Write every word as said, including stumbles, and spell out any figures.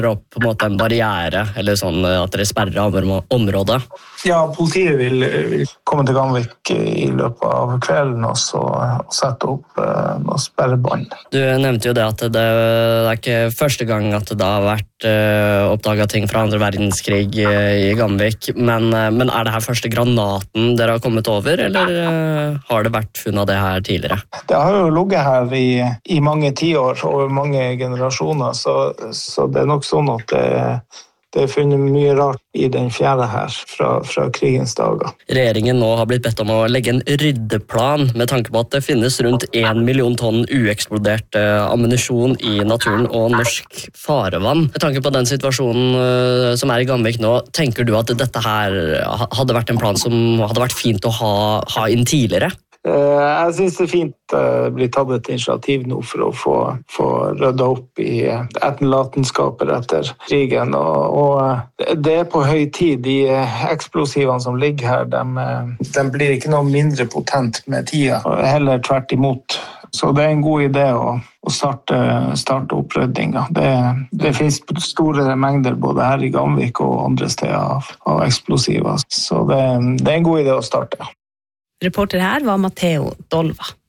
opp på en måte en barriere, eller sånn at dere sperrer av området? Ja, politiet vil, vil komme til Gamvik i løpet av kvelden og så og sette opp uh, noe sperrebånd. Du nevnte jo det at det, det er ikke første gang at det har vært uh, oppdaget ting fra andre verdenskrig uh, i Gamvik, men, uh, men er det her første granaten dere har kommet over, eller uh, har det vært funnet det her tidligere? Det har jo ligget her i, i mange tiår, over mange generasjoner, så, så det er nok sånn at det Det er funnet mye rart i den fjerde her fra, fra krigens dager. Regjeringen nå har blitt bedt om å legge en ryddeplan med tanke på at det finnes rundt en million tonn ueksplodert uh, ammunisjon i naturen og norsk farevann. Med tanke på den situasjonen uh, som er i Gamvik nå, tenker du at dette her hadde vært en plan som hadde vært fint å ha, ha inn tidligere? Jeg synes det er fint å bli tatt et initiativ nå for å få, få ryddet opp i etterlatenskaper etter krigen. Og, og det er på høy tid. De eksplosivene som ligger her, de, de blir ikke noe mindre potent med tida, heller tvert imot. Så det er en god idé å, å starte, starte oppryddinga. Det, det finnes store mengder både her i Gamvik og andre steder av, av eksplosiver. Så det, det er en god idé å starte. Reporter her var Matteo Dolva.